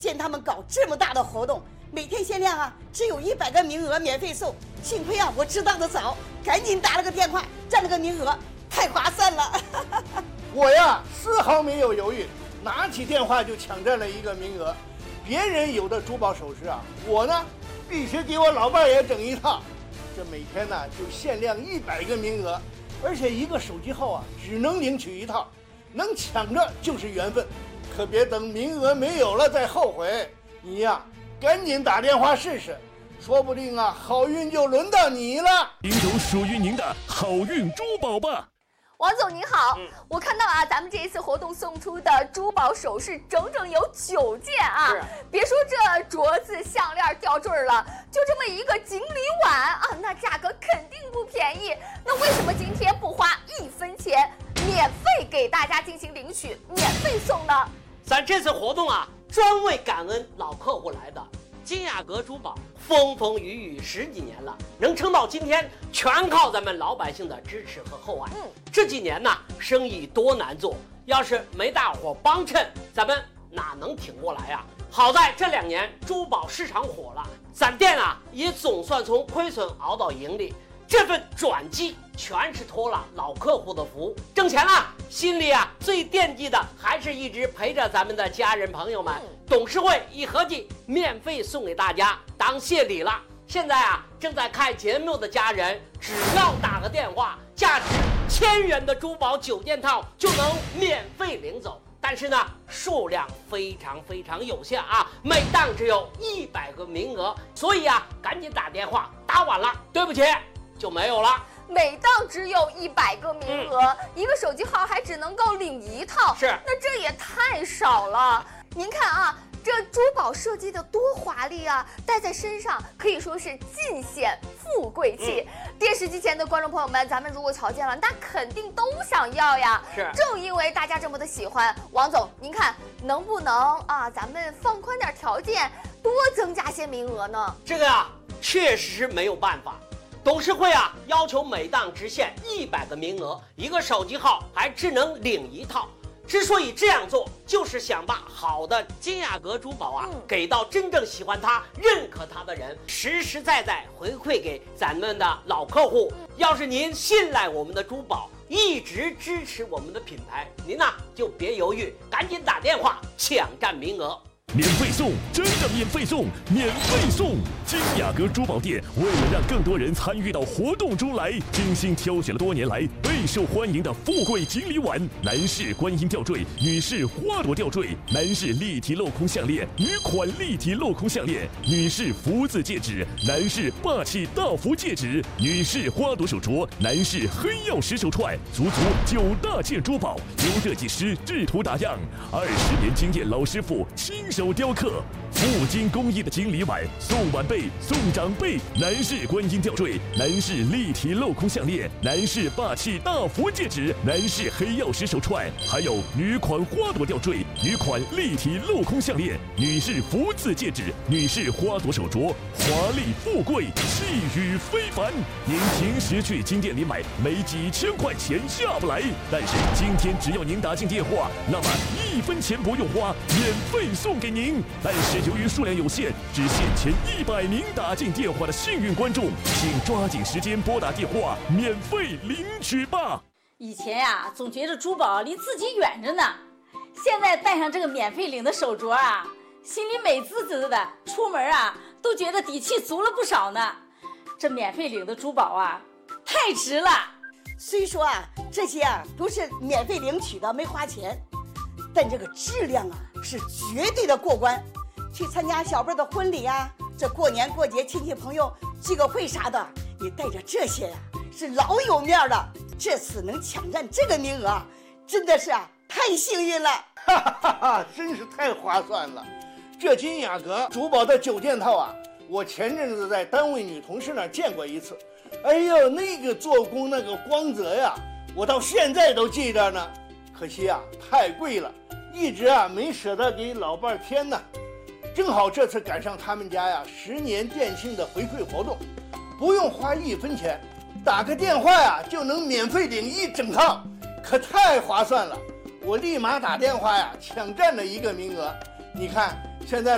见他们搞这么大的活动，每天限量啊，只有100个名额免费送。幸亏啊，我知道的早，赶紧打了个电话，占了个名额，太划算了。 我呀，丝毫没有犹豫，拿起电话就抢占了一个名额。别人有的珠宝首饰啊，我呢必须给我老伴也整一套。这每天呢就限量100个名额，而且一个手机号啊只能领取一套，能抢着就是缘分，可别等名额没有了再后悔。你呀，赶紧打电话试试，说不定啊好运就轮到你了。 赢走属于您的好运珠宝吧。 王总您好，我看到啊，咱们这一次活动送出的珠宝首饰整整有9件啊！别说这镯子、项链、吊坠了，就这么一个锦鲤碗啊，那价格肯定不便宜。那为什么今天不花1分钱，免费给大家进行领取，免费送呢？ 咱这次活动啊，专为感恩老客户来的。金雅阁珠宝风风雨雨10几年了，能撑到今天，全靠咱们老百姓的支持和厚爱。这几年呢，生意多难做，要是没大伙帮衬，咱们哪能挺过来呀？好在这2年珠宝市场火了，咱店啊也总算从亏损熬到盈利。这份转机全是托了老客户的福，挣钱了，心里啊最惦记的还是一直陪着咱们的家人朋友们。董事会一合计，免费送给大家当谢礼了。现在啊，正在看节目的家人，只要打个电话，价值1000元的珠宝9件套就能免费领走。但是呢，数量非常有限啊，每档只有100个名额，所以啊，赶紧打电话，打晚了，对不起，就没有了。 每档只有100个名额，一个手机号还只能够领1套， 是， 那这也太少了。您看啊，这珠宝设计的多华丽啊，戴在身上可以说是尽显富贵气。电视机前的观众朋友们，咱们如果瞧见了，那肯定都想要呀。 是， 正因为大家这么的喜欢，王总，您看能不能啊，咱们放宽点条件，多增加些名额呢？ 这个呀，确实是没有办法。董事会啊，要求每档只限100个名额，一个手机号还只能领1套。之所以这样做，就是想把好的金雅阁珠宝啊，给到真正喜欢它、认可它的人，实实在在回馈给咱们的老客户。要是您信赖我们的珠宝，一直支持我们的品牌，您呢就别犹豫，赶紧打电话抢占名额。 免费送，真的免费送，免费送！金雅阁珠宝店为了让更多人参与到活动中来，精心挑选了多年来备受欢迎的富贵锦鲤碗、男士观音吊坠、女士花朵吊坠、男士立体镂空项链、女款立体镂空项链、女士福字戒指、男士霸气大福戒指、女士花朵手镯、男士黑曜石手串，足9大件珠宝，由设计师制图打样，20年经验老师傅亲手雕刻，镀金工艺的锦鲤碗送晚辈送长辈，男士观音吊坠，男士立体镂空项链，男士霸气大福戒指，男士黑曜石手串，还有女款花朵吊坠，女款立体镂空项链，女士福字戒指，女士花朵手镯，华丽富贵，气宇非凡。您平时去金店里买，没几千块钱下不来，但是今天只要您打进电话，那么1分钱不用花，免费送给您。但是由于数量有限，只限前100名打进电话的幸运观众，请抓紧时间拨打电话，免费领取吧。 以前呀，总觉得珠宝离自己远着呢，现在戴上这个免费领的手镯啊，心里美滋滋的，出门啊都觉得底气足了不少呢。这免费领的珠宝啊，太值了。 虽说啊，这些啊都是免费领取的，没花钱，但这个质量啊是绝对的过关。去参加小辈的婚礼啊，这过年过节亲戚朋友聚个会啥的，你带着这些呀，是老有面了。这次能抢占这个名额，真的是啊太幸运了。 哈哈哈哈，真是太划算了。这金雅阁珠宝的9件套啊，我前阵子在单位女同事那儿见过一次。哎呦，那个做工那个光泽呀，我到现在都记着呢。可惜啊，太贵了，一直啊没舍得给老伴添呢。正好这次赶上他们家呀10年店庆的回馈活动，不用花1分钱，打个电话呀就能免费领1整套，可太划算了。我立马打电话呀抢占了1个名额。你看现在